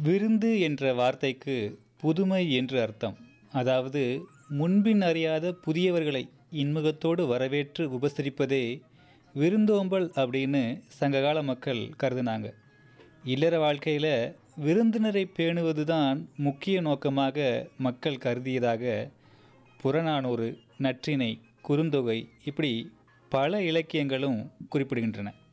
விருந்து என்ற வார்த்தைக்கு புதுமை என்று அர்த்தம். அதாவது முன்பின் அறியாத புதியவர்களை இன்முகத்தோடு வரவேற்று உபசரிப்பதே விருந்தோம்பல் அப்படின்னு சங்ககால மக்கள் கருதுனாங்க. இல்லற வாழ்க்கையில் விருந்தினரை பேணுவது தான் முக்கிய நோக்கமாக மக்கள் கருதியதாக புறநானூறு, நற்றிணை, குறுந்தொகை இப்படி பல இலக்கியங்களும் குறிப்பிடுகின்றன.